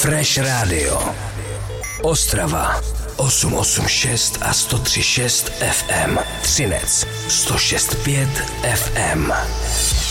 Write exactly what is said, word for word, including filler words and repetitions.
Fresh Radio Ostrava osm osm šest a sto tři šest F M, Třinec sto šest pět F M.